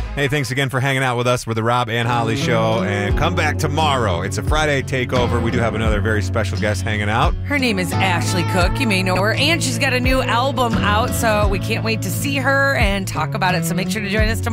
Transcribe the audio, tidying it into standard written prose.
Hey, thanks again for hanging out with us. We're the Rob and Holly Show, and come back tomorrow. It's a Friday takeover. We do have another very special guest hanging out. Her name is Ashley Cook. You may know her, and she's got a new album out, so we can't wait to see her and talk about it. So make sure to join us tomorrow.